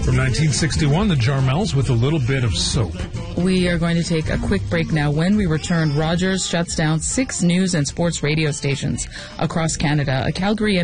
From 1961, the Jarmels with a little bit of soap. We are going to take a quick break now. When we return, Rogers shuts down 6 news and sports radio stations across Canada. A Calgary